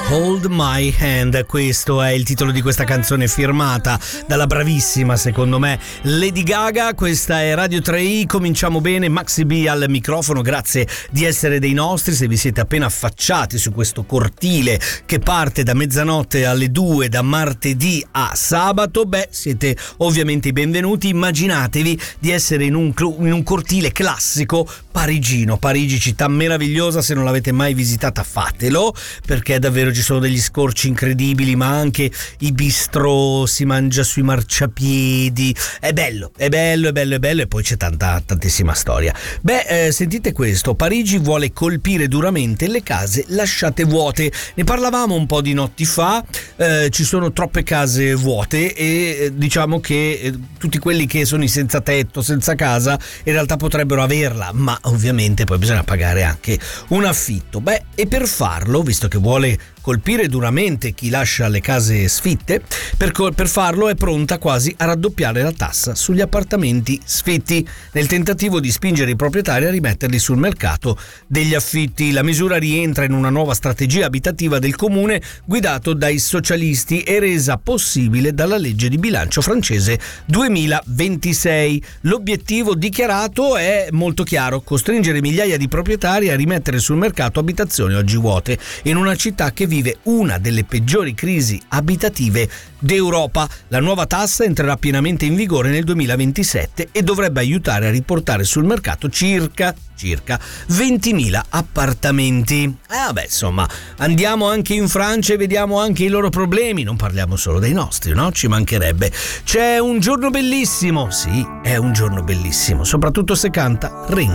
Hold My Hand, questo è il titolo di questa canzone firmata dalla bravissima, secondo me, Lady Gaga. Questa è Radio 3i, cominciamo bene, Maxi B al microfono, grazie di essere dei nostri. Se vi siete appena affacciati su questo cortile che parte da mezzanotte alle 2 da martedì a sabato, siete ovviamente i benvenuti. Immaginatevi di essere in un cortile classico parigino. Parigi, città meravigliosa, se non l'avete mai visitata fatelo, perché davvero ci sono degli scorci incredibili, ma anche i bistrò, si mangia sui marciapiedi, è bello e poi c'è tantissima storia. Sentite questo, Parigi vuole colpire duramente le case lasciate vuote. Ne parlavamo un po' di notti fa, ci sono troppe case vuote e diciamo che tutti quelli che sono i senza tetto, senza casa, in realtà potrebbero averla, ma ovviamente poi bisogna pagare anche un affitto. E per farlo, visto che vuole colpire duramente chi lascia le case sfitte, per farlo è pronta quasi a raddoppiare la tassa sugli appartamenti sfitti, nel tentativo di spingere i proprietari a rimetterli sul mercato degli affitti. La misura rientra in una nuova strategia abitativa del comune guidato dai socialisti e resa possibile dalla legge di bilancio francese 2026. L'obiettivo dichiarato è molto chiaro: costringere migliaia di proprietari a rimettere sul mercato abitazioni oggi vuote in una città che vive una delle peggiori crisi abitative d'Europa. La nuova tassa entrerà pienamente in vigore nel 2027 e dovrebbe aiutare a riportare sul mercato circa 20.000 appartamenti. Insomma, andiamo anche in Francia e vediamo anche i loro problemi, non parliamo solo dei nostri, no? Ci mancherebbe. C'è un giorno bellissimo, sì, è un giorno bellissimo, soprattutto se canta Ringo.